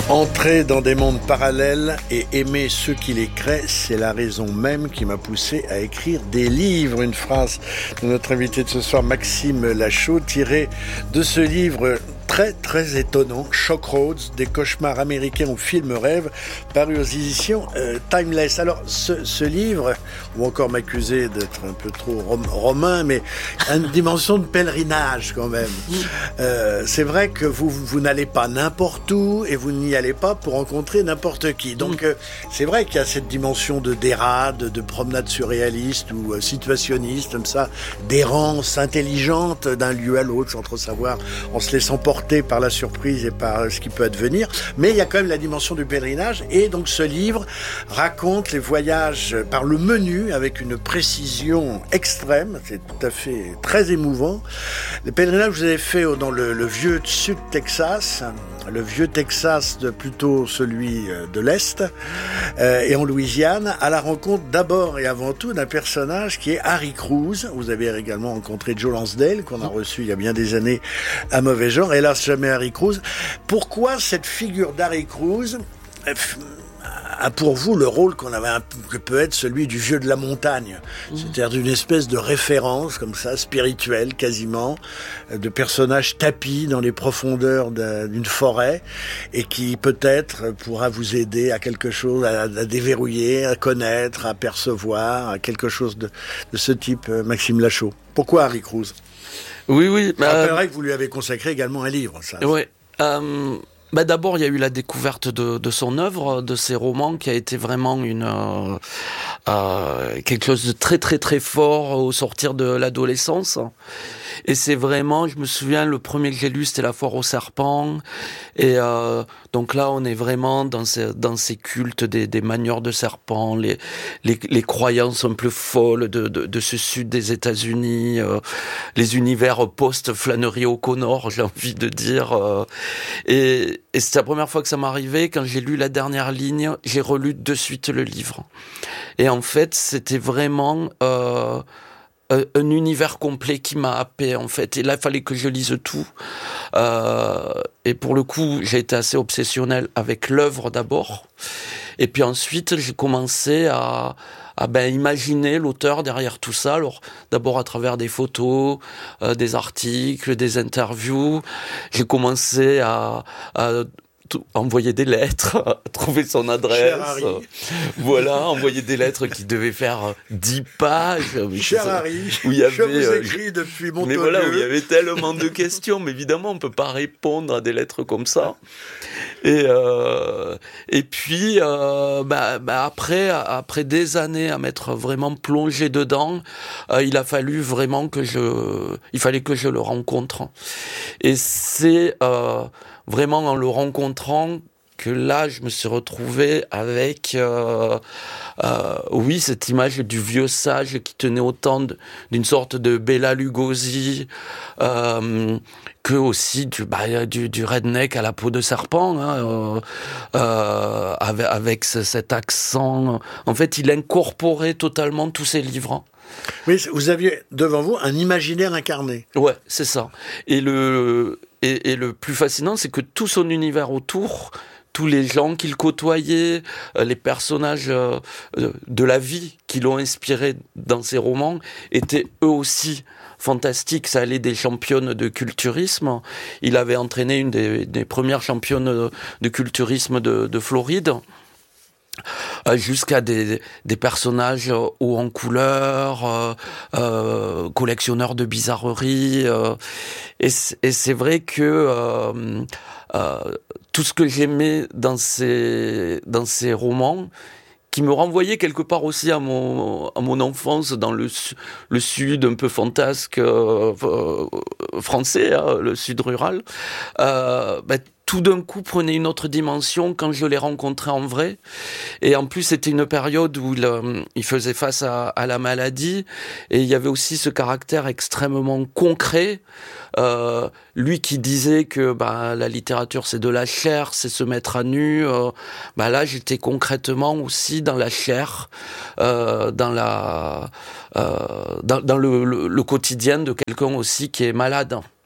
Entrer dans des mondes parallèles et aimer ceux qui les créent, c'est la raison même qui m'a poussé à écrire des livres. Une phrase de notre invité de ce soir, Maxime Lachaud, tirée de ce livre très étonnant, Shock Roads, des cauchemars américains au film rêve, paru aux éditions Timeless. Alors, ce livre, on va encore m'accuser d'être un peu trop romain, mais a une dimension de pèlerinage quand même. C'est vrai que vous n'allez pas n'importe où et vous n'y allez pas pour rencontrer n'importe qui. Donc, c'est vrai qu'il y a cette dimension de dérade, de promenade surréaliste ou situationniste, comme ça, d'errance intelligente d'un lieu à l'autre, sans trop savoir, en se laissant porter par la surprise et par ce qui peut advenir, mais il y a quand même la dimension du pèlerinage, et donc ce livre raconte les voyages par le menu avec une précision extrême, c'est tout à fait très émouvant. Les pèlerinages que vous avez fait dans le vieux sud Texas, le vieux Texas, plutôt celui de l'Est, et en Louisiane, à la rencontre d'abord et avant tout d'un personnage qui est Harry Cruz. Vous avez également rencontré Joe Lansdale, qu'on a reçu il y a bien des années à Mauvais Genre, hélas jamais Harry Cruz. Pourquoi cette figure d'Harry Cruz a pour vous le rôle que peut être celui du vieux de la montagne, c'est-à-dire d'une espèce de référence comme ça, spirituelle quasiment, de personnage tapi dans les profondeurs d'une forêt et qui peut-être pourra vous aider à quelque chose, à déverrouiller, à connaître, à percevoir, à quelque chose de ce type, Maxime Lachaud. Pourquoi Harry Cruz ? Oui. Je rappellerai que vous lui avez consacré également un livre, ça. Oui. D'abord, il y a eu la découverte de son œuvre, de ses romans, qui a été vraiment quelque chose de très fort au sortir de l'adolescence. Et c'est vraiment, je me souviens, le premier que j'ai lu, c'était La Foire aux serpents. Et donc là, on est vraiment dans ces cultes des manieurs de serpents, les croyances un peu folles de ce sud des États-Unis, les univers post-Flannery O'Connor, j'ai envie de dire. Et c'était la première fois que ça m'arrivait. Quand j'ai lu la dernière ligne, j'ai relu de suite le livre. Et en fait, c'était vraiment un univers complet qui m'a happé, en fait. Et là, il fallait que je lise tout. Et pour le coup, j'ai été assez obsessionnel avec l'œuvre d'abord. Et puis ensuite, j'ai commencé à imaginer l'auteur derrière tout ça. Alors, d'abord à travers des photos, des articles, des interviews. J'ai commencé à envoyer des lettres, trouver son adresse. Voilà, envoyer des lettres qui devaient faire 10 pages. Cher Harry, où il y avait, je vous écris depuis Montpellier. Mais voilà, où il y avait tellement de questions, mais évidemment, on peut pas répondre à des lettres comme ça. Et puis, après des années à m'être vraiment plongé dedans, il a fallu vraiment il fallait que je le rencontre. Et c'est vraiment en le rencontrant que là, je me suis retrouvé avec, cette image du vieux sage qui tenait autant d'une sorte de Bela Lugosi, que aussi du redneck à la peau de serpent, avec cet accent. En fait, il incorporait totalement tous ses livres. Oui, vous aviez devant vous un imaginaire incarné. Ouais, c'est ça. Et le plus fascinant, c'est que tout son univers autour, tous les gens qu'il côtoyait, les personnages de la vie qui l'ont inspiré dans ses romans, étaient eux aussi fantastiques. Ça allait des championnes de culturisme. Il avait entraîné une des premières championnes de culturisme de Floride. Jusqu'à des personnages hauts en couleur, collectionneurs de bizarreries. Et c'est vrai que tout ce que j'aimais dans ces romans, qui me renvoyait quelque part aussi à mon enfance dans le sud un peu fantasque français, le sud rural, tout d'un coup prenait une autre dimension quand je l'ai rencontré en vrai. Et en plus, c'était une période où il faisait face à la maladie, et il y avait aussi ce caractère extrêmement concret. Lui qui disait que la littérature c'est de la chair, c'est se mettre à nu. Là, j'étais concrètement aussi dans la chair, dans le quotidien de quelqu'un aussi qui est malade.